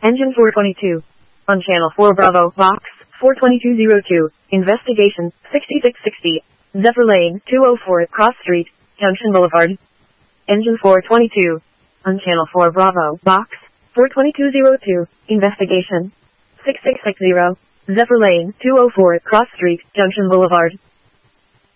Engine 422. On Channel 4 Bravo, Box 42202. Investigation 6660. Zephyr Lane 204 Cross Street, Junction Boulevard. Engine 422. On Channel 4 Bravo, Box 42202. Investigation 6660. Zephyr Lane 204 Cross Street, Junction Boulevard.